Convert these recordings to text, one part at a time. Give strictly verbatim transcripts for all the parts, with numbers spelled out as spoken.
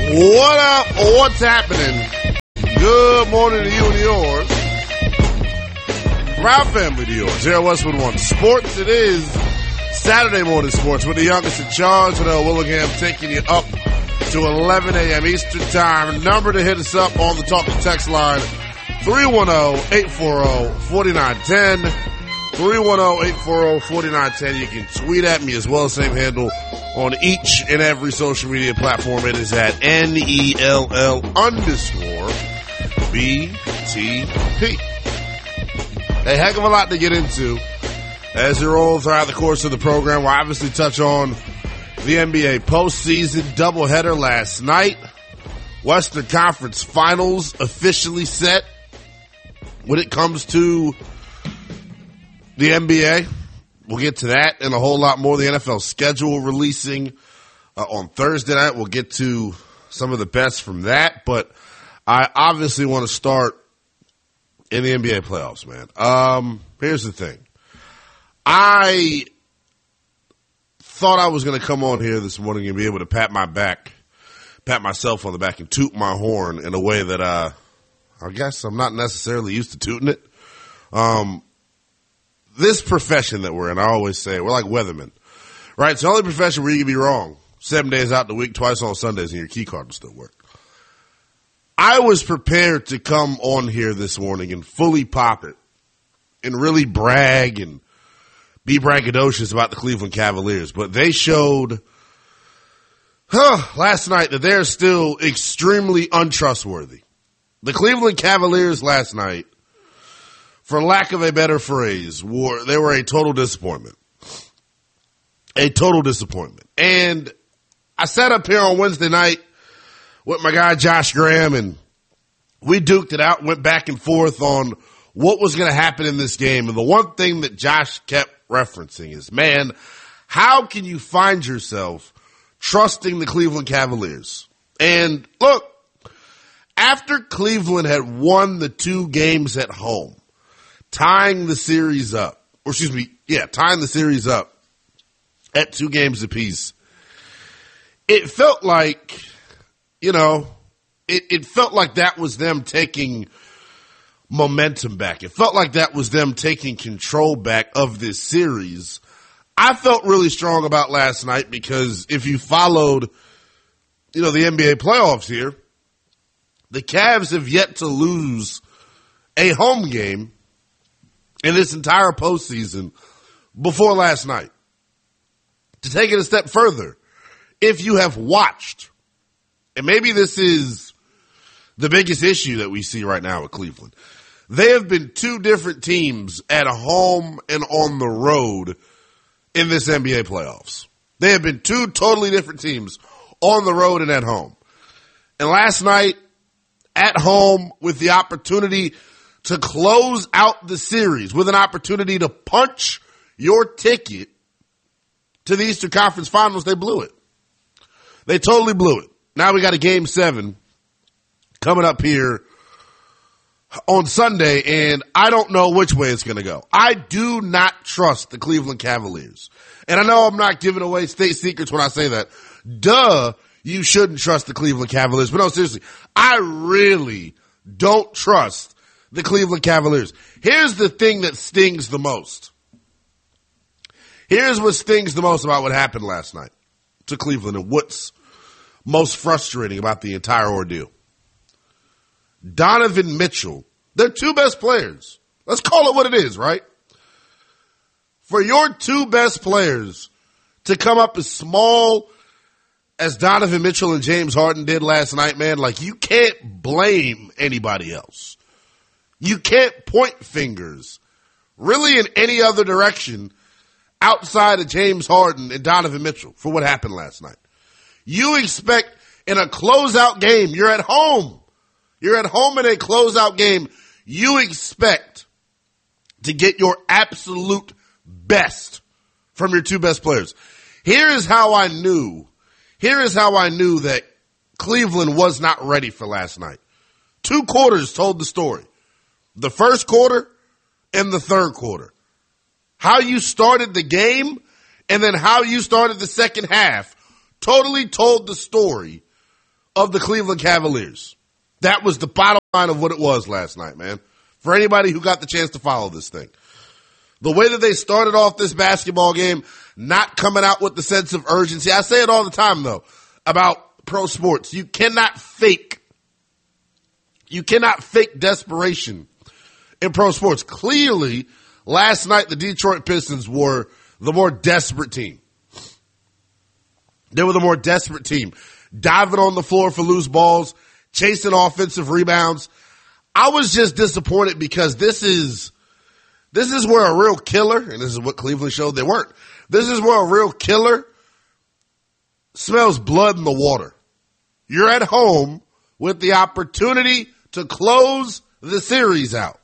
What up? What's happening? Good morning to you and yours. From our family to yours. Here at Westwood One Sports, it is Saturday morning sports with the youngest in charge, Janelle Willingham, taking you up to eleven a.m. Eastern Time. Number to hit us up on the talk and text line, three one zero, eight four zero, four nine one zero. three one zero, eight four zero, four nine one zero. You can tweet at me as well, same handle on each and every social media platform. It is at N E L L underscore B T P. A heck of a lot to get into as we roll throughout the course of the program. We'll obviously touch on the N B A postseason doubleheader last night. Western Conference Finals officially set when it comes to the N B A. We'll get to that and a whole lot more. The N F L schedule releasing uh, on Thursday night. We'll get to some of the best from that. But I obviously want to start in the N B A playoffs, man. Um, here's the thing. I thought I was going to come on here this morning and be able to pat my back, pat myself on the back and toot my horn in a way that uh, I guess I'm not necessarily used to tooting it. Um, This profession that we're in, I always say, we're like weathermen, right? It's the only profession where you can be wrong seven days out the week, twice on Sundays, and your key card will still work. I was prepared to come on here this morning and fully pop it and really brag and be braggadocious about the Cleveland Cavaliers, but they showed huh, last night that they're still extremely untrustworthy. The Cleveland Cavaliers last night, for lack of a better phrase, were, they were a total disappointment. A total disappointment. And I sat up here on Wednesday night with my guy Josh Graham, and we duked it out, went back and forth on what was going to happen in this game. And the one thing that Josh kept referencing is, man, how can you find yourself trusting the Cleveland Cavaliers? And look, after Cleveland had won the two games at home, tying the series up, or excuse me, yeah, tying the series up at two games apiece, it felt like, you know, it, it felt like that was them taking momentum back. It felt like that was them taking control back of this series. I felt really strong about last night because if you followed, you know, the N B A playoffs here, the Cavs have yet to lose a home game in this entire postseason before last night. To take it a step further, if you have watched, and maybe this is the biggest issue that we see right now with Cleveland, they have been two different teams at home and on the road in this N B A playoffs. They have been two totally different teams on the road and at home. And last night, at home with the opportunity to close out the series, with an opportunity to punch your ticket to the Eastern Conference Finals, they blew it. They totally blew it. Now we got a game seven coming up here on Sunday, and I don't know which way it's going to go. I do not trust the Cleveland Cavaliers. And I know I'm not giving away state secrets when I say that. Duh, you shouldn't trust the Cleveland Cavaliers. But no, seriously, I really don't trust the Cleveland Cavaliers. Here's the thing that stings the most. Here's what stings the most about what happened last night to Cleveland and what's most frustrating about the entire ordeal. Donovan Mitchell, their two best players. Let's call it what it is, right? For your two best players to come up as small as Donovan Mitchell and James Harden did last night, man, like you can't blame anybody else. You can't point fingers really in any other direction outside of James Harden and Donovan Mitchell for what happened last night. You expect in a closeout game, you're at home. You're at home in a closeout game. You expect to get your absolute best from your two best players. Here is how I knew. Here is how I knew that Cleveland was not ready for last night. Two quarters told the story. The first quarter and the third quarter. How you started the game and then how you started the second half totally told the story of the Cleveland Cavaliers. That was the bottom line of what it was last night, man. For anybody who got the chance to follow this thing. The way that they started off this basketball game, not coming out with the sense of urgency. I say it all the time, though, about pro sports. You cannot fake, you cannot fake desperation in pro sports. Clearly, last night, the Detroit Pistons were the more desperate team. They were the more desperate team. Diving on the floor for loose balls, chasing offensive rebounds. I was just disappointed because this is, this is where a real killer, and this is what Cleveland showed they weren't. This is where a real killer smells blood in the water. You're at home with the opportunity to close the series out.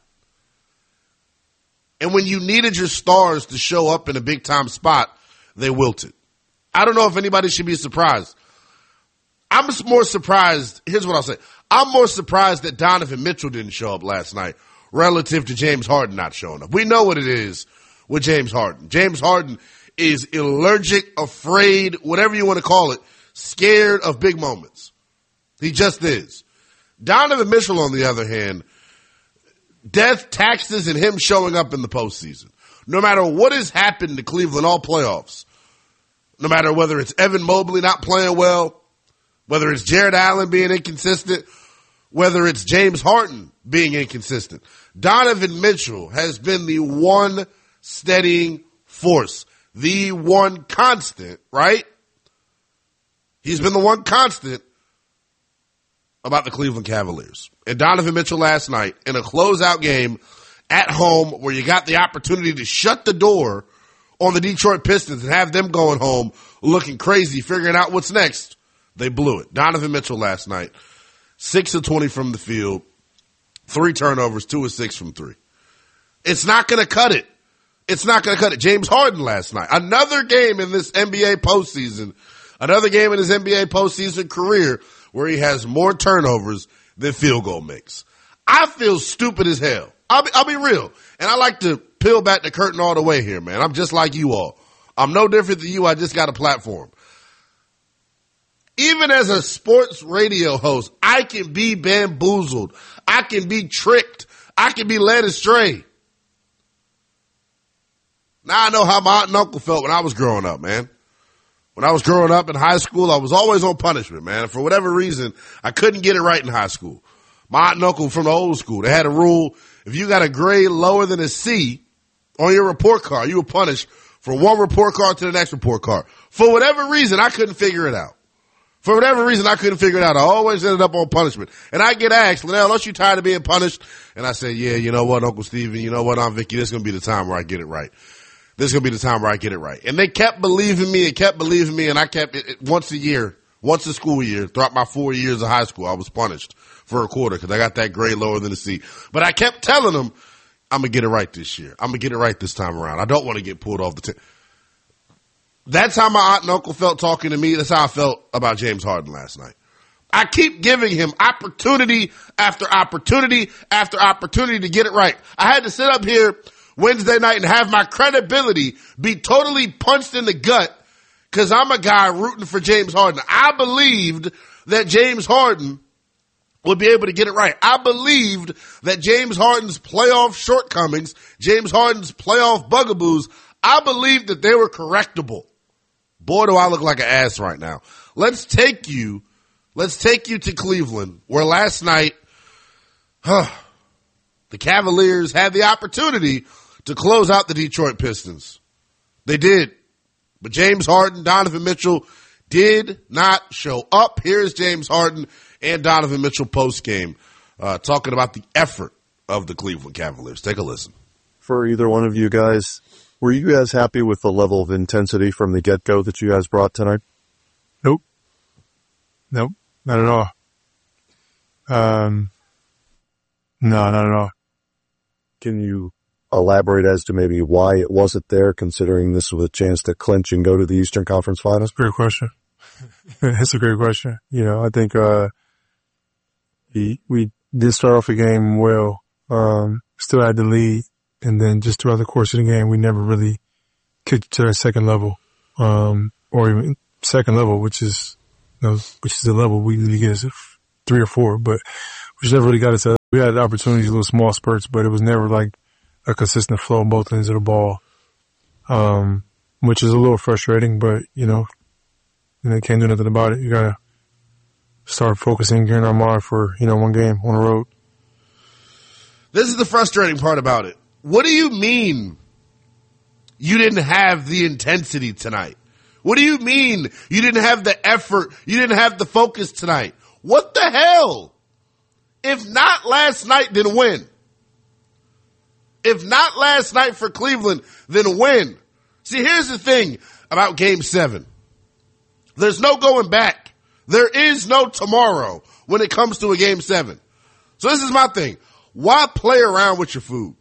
And when you needed your stars to show up in a big time spot, they wilted. I don't know if anybody should be surprised. I'm more surprised. Here's what I'll say. I'm more surprised that Donovan Mitchell didn't show up last night relative to James Harden not showing up. We know what it is with James Harden. James Harden is allergic, afraid, whatever you want to call it, scared of big moments. He just is. Donovan Mitchell, on the other hand, death, taxes, and him showing up in the postseason. No matter what has happened to Cleveland all playoffs, no matter whether it's Evan Mobley not playing well, whether it's Jared Allen being inconsistent, whether it's James Harden being inconsistent, Donovan Mitchell has been the one steadying force, the one constant, right? He's been the one constant about the Cleveland Cavaliers. And Donovan Mitchell last night in a closeout game at home where you got the opportunity to shut the door on the Detroit Pistons and have them going home looking crazy, figuring out what's next. They blew it. Donovan Mitchell last night, six of twenty from the field, three turnovers, two of six from three. It's not going to cut it. It's not going to cut it. James Harden last night, another game in this N B A postseason, another game in his N B A postseason career where he has more turnovers than field goal makes. I feel stupid as hell. I'll be, I'll be real. And I like to peel back the curtain all the way here, man. I'm just like you all. I'm no different than you. I just got a platform. Even as a sports radio host, I can be bamboozled. I can be tricked. I can be led astray. Now I know how my aunt and uncle felt when I was growing up, man. When I was growing up in high school, I was always on punishment, man. For whatever reason, I couldn't get it right in high school. My aunt and uncle from the old school, they had a rule. If you got a grade lower than a C on your report card, you were punished from one report card to the next report card. For whatever reason, I couldn't figure it out. For whatever reason, I couldn't figure it out. I always ended up on punishment. And I get asked, Linnell, aren't you tired of being punished? And I say, yeah, you know what, Uncle Steven, you know what, Aunt Vicky, this is going to be the time where I get it right. This is going to be the time where I get it right. And they kept believing me and kept believing me, and I kept it, it once a year, once a school year, throughout my four years of high school, I was punished for a quarter because I got that grade lower than a C. But I kept telling them, I'm going to get it right this year. I'm going to get it right this time around. I don't want to get pulled off the team. That's how my aunt and uncle felt talking to me. That's how I felt about James Harden last night. I keep giving him opportunity after opportunity after opportunity to get it right. I had to sit up here Wednesday night and have my credibility be totally punched in the gut because I'm a guy rooting for James Harden. I believed that James Harden would be able to get it right. I believed that James Harden's playoff shortcomings, James Harden's playoff bugaboos, I believed that they were correctable. Boy, do I look like an ass right now. Let's take you, let's take you to Cleveland, where last night, huh, the Cavaliers had the opportunity to close out the Detroit Pistons. They did. But James Harden, Donovan Mitchell did not show up. Here's James Harden and Donovan Mitchell post-game uh, talking about the effort of the Cleveland Cavaliers. Take a listen. For either one of you guys, were you guys happy with the level of intensity from the get-go that you guys brought tonight? Nope. Nope. Not at all. Um, no, not at all. Can you elaborate as to maybe why it wasn't there, considering this was a chance to clinch and go to the Eastern Conference Finals? Great question. It's a great question. You know, I think, uh, we, we did start off the game well, um, still had the lead. And then just throughout the course of the game, we never really kicked to a second level, um, or even second level, which is you know, which is the level we usually get is three or four, but which never really got us. We had opportunities, little small spurts, but it was never like a consistent flow on both ends of the ball, um, which is a little frustrating, but, you know, you know, can't do nothing about it. You gotta start focusing, gearing our mind for, you know, one game on the road. This is the frustrating part about it. What do you mean you didn't have the intensity tonight? What do you mean you didn't have the effort? You didn't have the focus tonight? What the hell? If not last night, then when? If not last night for Cleveland, then when? See, here's the thing about game seven. There's no going back. There is no tomorrow when it comes to a game seven. So this is my thing. Why play around with your food?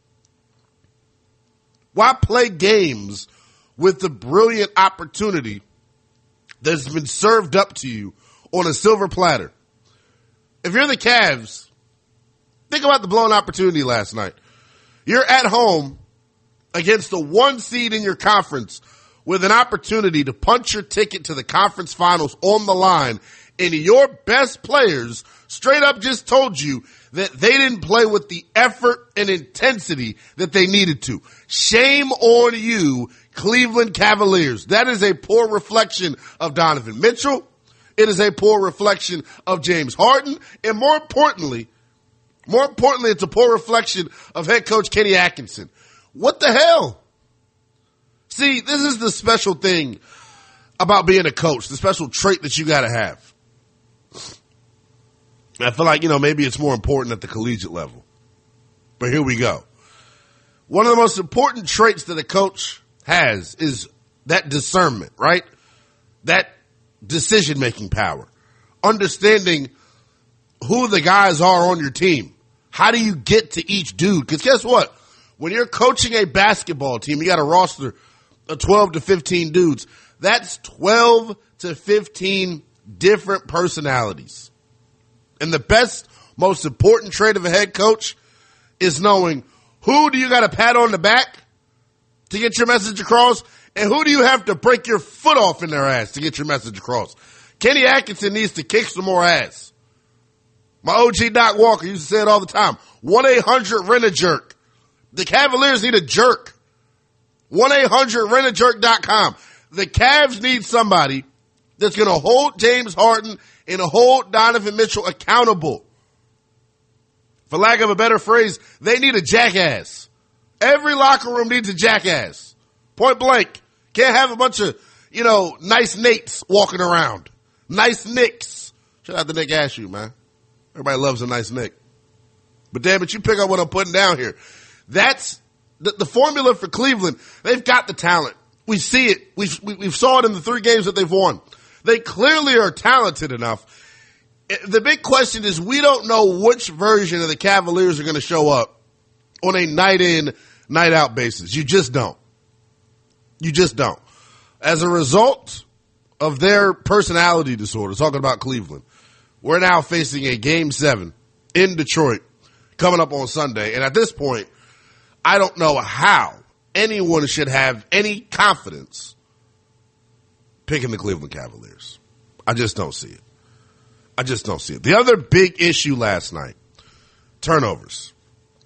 Why play games with the brilliant opportunity that's been served up to you on a silver platter? If you're the Cavs, think about the blown opportunity last night. You're at home against the one seed in your conference with an opportunity to punch your ticket to the conference finals on the line, and your best players straight up just told you that they didn't play with the effort and intensity that they needed to. Shame on you, Cleveland Cavaliers. That is a poor reflection of Donovan Mitchell. It is a poor reflection of James Harden. And more importantly, more importantly, it's a poor reflection of head coach Kenny Atkinson. What the hell? See, this is the special thing about being a coach, the special trait that you gotta have. I feel like, you know, maybe it's more important at the collegiate level. But here we go. One of the most important traits that a coach has is that discernment, right? That decision-making power. Understanding who the guys are on your team. How do you get to each dude? Because guess what? When you're coaching a basketball team, you got a roster of twelve to fifteen dudes. That's twelve to fifteen different personalities. And the best, most important trait of a head coach is knowing who do you got to pat on the back to get your message across, and who do you have to break your foot off in their ass to get your message across. Kenny Atkinson needs to kick some more ass. My O G Doc Walker used to say it all the time. one eight hundred rent a jerk. The Cavaliers need a jerk. one eight hundred rent a jerk dot com. The Cavs need somebody that's going to hold James Harden and hold Donovan Mitchell accountable. For lack of a better phrase, they need a jackass. Every locker room needs a jackass. Point blank. Can't have a bunch of, you know, nice Nates walking around. Nice Nicks. Shout out to Nick Ashew, man. Everybody loves a nice Nick. But damn it, you pick up what I'm putting down here. That's the, the formula for Cleveland. They've got the talent. We see it. We've, we, we've saw it in the three games that they've won. They clearly are talented enough. The big question is we don't know which version of the Cavaliers are going to show up on a night in, night out basis. You just don't. You just don't. As a result of their personality disorder, talking about Cleveland, we're now facing a game seven in Detroit coming up on Sunday. And at this point, I don't know how anyone should have any confidence picking the Cleveland Cavaliers. I just don't see it. I just don't see it. The other big issue last night, turnovers.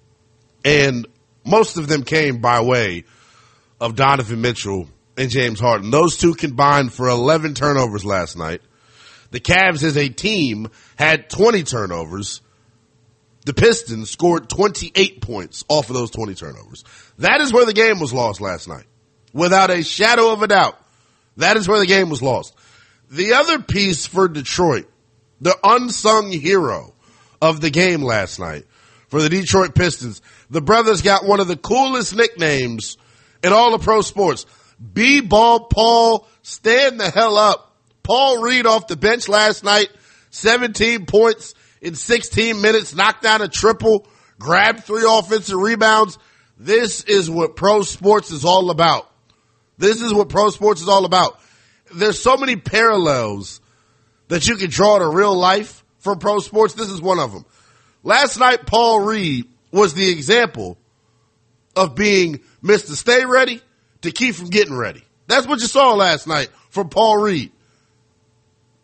And most of them came by way of Donovan Mitchell and James Harden. Those two combined for eleven turnovers last night. The Cavs as a team had twenty turnovers. The Pistons scored twenty-eight points off of those twenty turnovers. That is where the game was lost last night. Without a shadow of a doubt. That is where the game was lost. The other piece for Detroit, the unsung hero of the game last night for the Detroit Pistons, the brothers got one of the coolest nicknames in all of pro sports. B-Ball Paul, stand the hell up. Paul Reed off the bench last night, seventeen points in sixteen minutes, knocked down a triple, grabbed three offensive rebounds. This is what pro sports is all about. This is what pro sports is all about. There's so many parallels that you can draw to real life from pro sports. This is one of them. Last night, Paul Reed was the example of being Mister Stay Ready to keep from getting ready. That's what you saw last night from Paul Reed.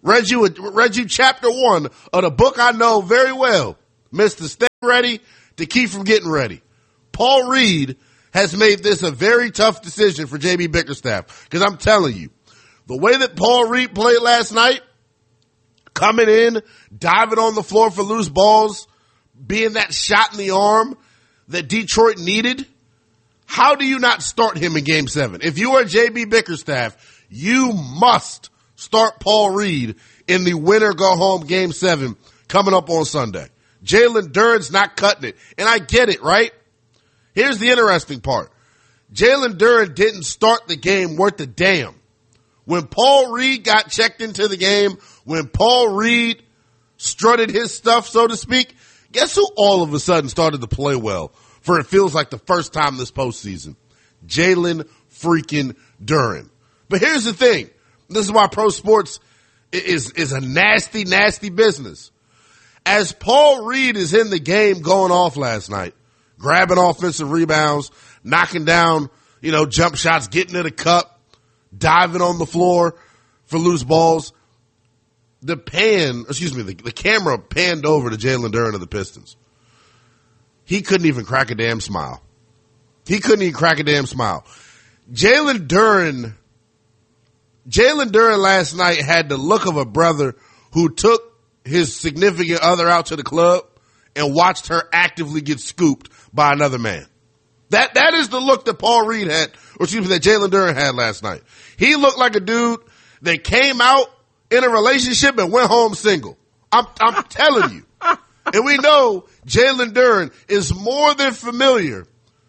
Read you, read you chapter one of the book I know very well. Mister Stay Ready to Keep From Getting Ready. Paul Reed has made this a very tough decision for J B Bickerstaff. Because I'm telling you, the way that Paul Reed played last night, coming in, diving on the floor for loose balls, being that shot in the arm that Detroit needed, how do you not start him in game seven? If you are J B Bickerstaff, you must start Paul Reed in the winner go home game seven coming up on Sunday. Jalen Duren's not cutting it. And I get it, right? Here's the interesting part. Jalen Duren didn't start the game worth a damn. When Paul Reed got checked into the game, when Paul Reed strutted his stuff, so to speak, guess who all of a sudden started to play well for it feels like the first time this postseason? Jalen freaking Duren. But here's the thing. This is why pro sports is, is a nasty, nasty business. As Paul Reed is in the game going off last night, grabbing offensive rebounds, knocking down, you know, jump shots, getting to the cup, diving on the floor for loose balls, the pan, excuse me, the, the camera panned over to Jalen Duren of the Pistons. He couldn't even crack a damn smile. He couldn't even crack a damn smile. Jalen Duren, Jalen Duren last night had the look of a brother who took his significant other out to the club and watched her actively get scooped by another man. That, that is the look that Paul Reed had, or excuse me, that Jalen Duren had last night. He looked like a dude that came out in a relationship and went home single. I'm, I'm telling you. And we know Jalen Duren is more than familiar,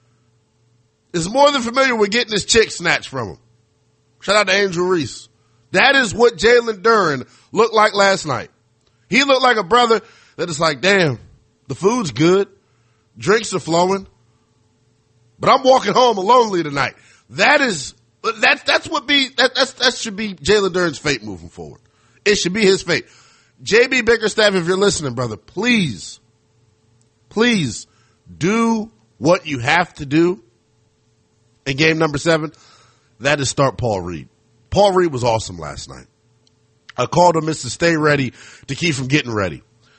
is more than familiar with getting his chick snatched from him. Shout out to Angel Reese. That is what Jalen Duren looked like last night. He looked like a brother that is like, damn, the food's good, drinks are flowing, but I'm walking home lonely tonight. That is, that's, that's what be, that, that's, that should be Jalen Duren's fate moving forward. It should be his fate. J B Bickerstaff, if you're listening, brother, please, please do what you have to do in game number seven. That is start Paul Reed. Paul Reed was awesome last night. I called him Mister Stay Ready to keep from getting ready.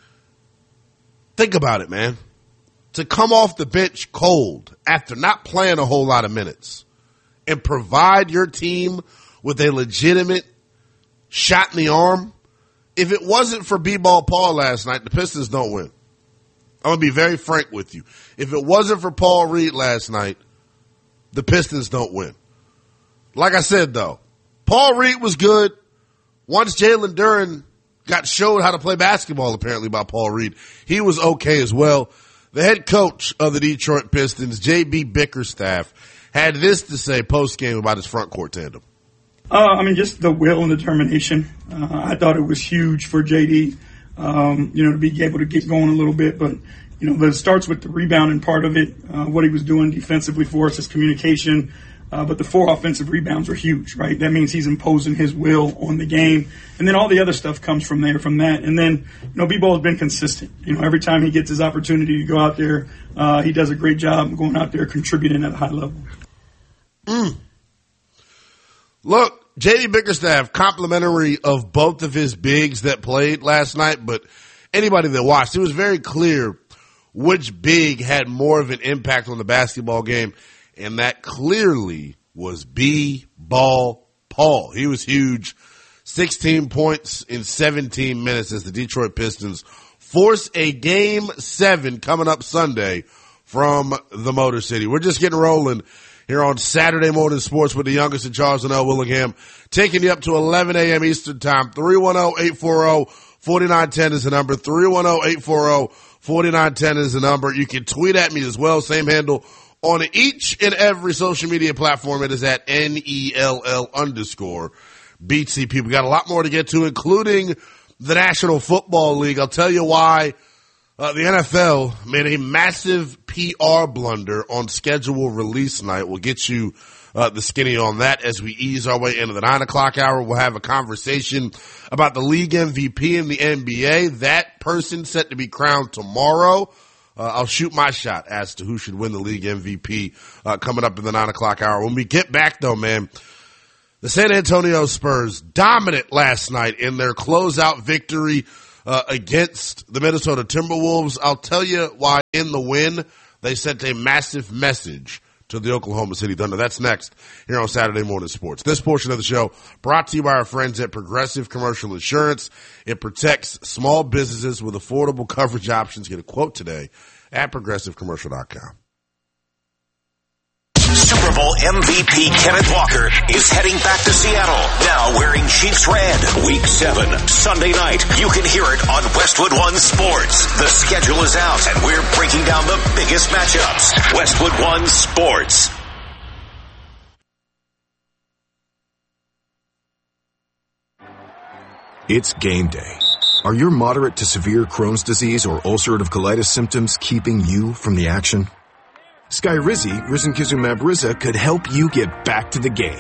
Think about it, man. To come off the bench cold after not playing a whole lot of minutes and provide your team with a legitimate shot in the arm. If it wasn't for B-Ball Paul last night, the Pistons don't win. I'm going to be very frank with you. If it wasn't for Paul Reed last night, the Pistons don't win. Like I said, though, Paul Reed was good. Once Jalen Duren got showed how to play basketball, apparently, by Paul Reed, he was okay as well. The head coach of the Detroit Pistons, J B Bickerstaff, had this to say post-game about his front court tandem. Uh, I mean, just the will and determination. Uh, I thought it was huge for J D, um, you know, to be able to get going a little bit. But, you know, it starts with the rebounding part of it, uh, what he was doing defensively for us, his communication. Uh, but the four offensive rebounds are huge, right? That means he's imposing his will on the game. And then all the other stuff comes from there, from that. And then, you know, B-Ball has been consistent. You know, every time he gets his opportunity to go out there, uh, he does a great job going out there contributing at a high level. Mm. Look, J D Bickerstaff, complimentary of both of his bigs that played last night, but anybody that watched, it was very clear which big had more of an impact on the basketball game, and that clearly was B-Ball Paul. He was huge. sixteen points in seventeen minutes as the Detroit Pistons force a game seven coming up Sunday from the Motor City. We're just getting rolling here on Saturday Morning Sports with the youngest in Charles and L. Willingham, taking you up to eleven a.m. Eastern Time. three one zero, eight four zero, four nine one zero is the number. three one zero, eight four zero, four nine one zero is the number. You can tweet at me as well. Same handle on each and every social media platform. It is at N E L L underscore B T P. We got a lot more to get to, including the National Football League. I'll tell you why uh, the N F L made a massive P R blunder on schedule release night. We'll get you uh, the skinny on that as we ease our way into the nine o'clock hour. We'll have a conversation about the league M V P in the N B A. That person set to be crowned tomorrow. Uh, I'll shoot my shot as to who should win the league M V P uh, coming up in the nine o'clock hour. When we get back, though, man, The San Antonio Spurs dominant last night in their closeout victory uh, against the Minnesota Timberwolves. I'll tell you why in the win they sent a massive message to the Oklahoma City Thunder. That's next here on Saturday Morning Sports. This portion of the show brought to you by our friends at Progressive Commercial Insurance. It protects small businesses with affordable coverage options. Get a quote today at progressive commercial dot com. Super Bowl M V P Kenneth Walker is heading back to Seattle, now wearing Chiefs red. Week seven, Sunday night. You can hear it on Westwood One Sports. The schedule is out, and we're breaking down the biggest matchups. Westwood One Sports. It's game day. Are your moderate to severe Crohn's disease or ulcerative colitis symptoms keeping you from the action? Skyrizi, risankizumab Riza, could help you get back to the game.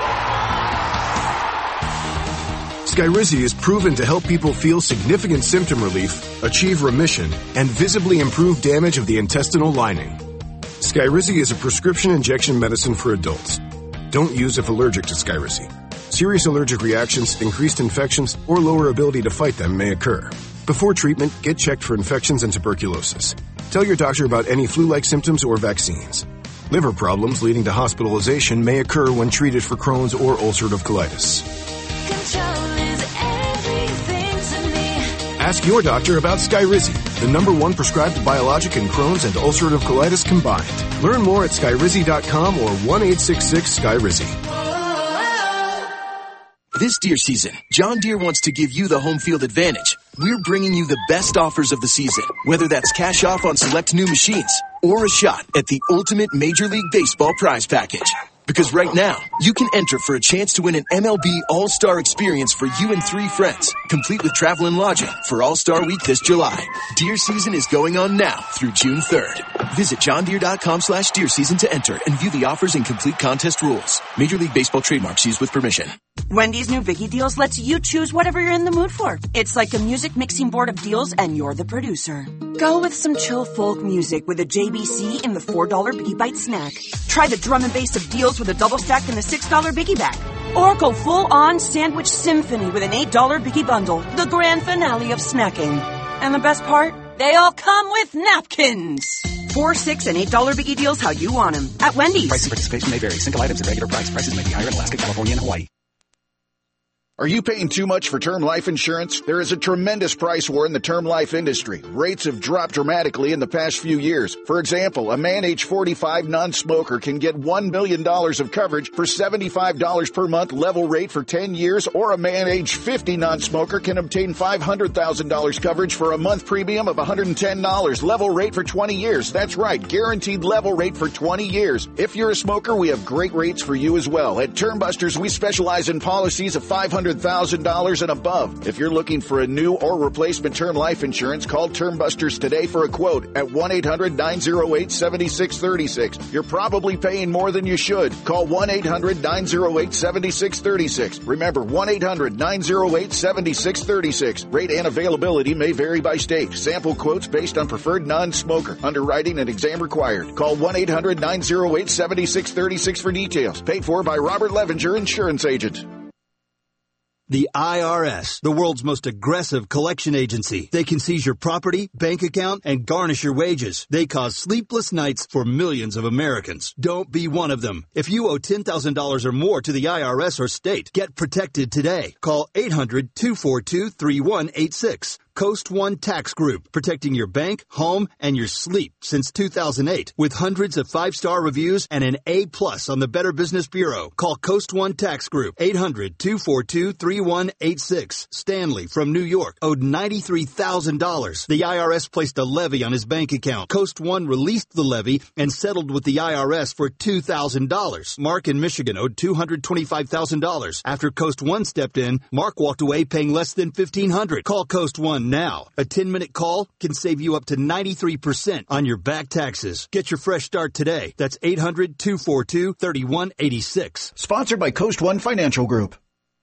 Skyrizi is proven to help people feel significant symptom relief, achieve remission, and visibly improve damage of the intestinal lining. Skyrizi is a prescription injection medicine for adults. Don't use if allergic to Skyrizi. Serious allergic reactions, increased infections, or lower ability to fight them may occur. Before treatment, get checked for infections and tuberculosis. Tell your doctor about any flu-like symptoms or vaccines. Liver problems leading to hospitalization may occur when treated for Crohn's or ulcerative colitis. Control is everything to me. Ask your doctor about Skyrizi, the number one prescribed biologic in Crohn's and ulcerative colitis combined. Learn more at skyrizi dot com or one eight six six Skyrizi. This deer season, John Deere wants to give you the home field advantage. We're bringing you the best offers of the season, whether that's cash off on select new machines or a shot at the ultimate Major League Baseball prize package. Because right now, you can enter for a chance to win an M L B All-Star experience for you and three friends, complete with travel and lodging for All-Star Week this July. Deer season is going on now through June third. Visit johndeere.com slash deer season to enter and view the offers and complete contest rules. Major League Baseball trademarks used with permission. Wendy's new Biggie Deals lets you choose whatever you're in the mood for. It's like a music mixing board of deals, and you're the producer. Go with some chill folk music with a J B C in the four dollar Biggie Bite snack. Try the drum and bass of deals with a double stack in the six dollar Biggie Bag. Or go full-on sandwich symphony with an eight dollar Biggie Bundle, the grand finale of snacking. And the best part? They all come with napkins. Four, six, and eight dollar Biggie Deals how you want them at Wendy's. Price and participation may vary. Single items at regular price. Prices may be higher in Alaska, California, and Hawaii. Are you paying too much for term life insurance? There is a tremendous price war in the term life industry. Rates have dropped dramatically in the past few years. For example, a man age forty-five non-smoker can get one million dollars of coverage for seventy-five dollars per month level rate for ten years, or a man age fifty non-smoker can obtain five hundred thousand dollars coverage for a month premium of one hundred ten dollars level rate for twenty years. That's right, guaranteed level rate for twenty years. If you're a smoker, we have great rates for you as well. At Term Busters, we specialize in policies of five hundred thousand dollars and above. If you're looking for a new or replacement term life insurance, call Term Busters today for a quote at one eight hundred nine oh eight seven six three six. You're probably paying more than you should. Call one eight hundred nine oh eight seven six three six. Remember, one eight hundred nine oh eight seven six three six. Rate and availability may vary by state. Sample quotes based on preferred non-smoker. Underwriting and exam required. Call one eight hundred nine oh eight seven six three six for details. Paid for by Robert Levenger, insurance agent. The I R S, the world's most aggressive collection agency. They can seize your property, bank account, and garnish your wages. They cause sleepless nights for millions of Americans. Don't be one of them. If you owe ten thousand dollars or more to the I R S or state, get protected today. Call eight hundred two four two three one eight six. Coast One Tax Group, protecting your bank, home, and your sleep since two thousand eight. With hundreds of five-star reviews and an A plus on the Better Business Bureau. Call Coast One Tax Group, eight hundred two four two three one eight six. Stanley from New York owed ninety-three thousand dollars. The I R S placed a levy on his bank account. Coast One released the levy and settled with the I R S for two thousand dollars. Mark in Michigan owed two hundred twenty-five thousand dollars. After Coast One stepped in, Mark walked away paying less than fifteen hundred dollars. Call Coast One now. A ten-minute call can save you up to ninety-three percent on your back taxes. Get your fresh start today. That's eight hundred two four two three one eight six. Sponsored by Coast One Financial Group.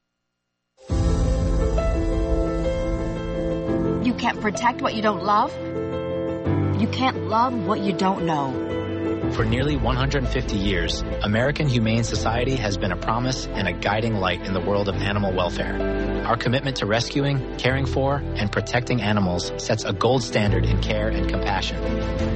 You can't protect what you don't love. You can't love what you don't know. For nearly one hundred fifty years, American Humane Society has been a promise and a guiding light in the world of animal welfare. Our commitment to rescuing, caring for, and protecting animals sets a gold standard in care and compassion.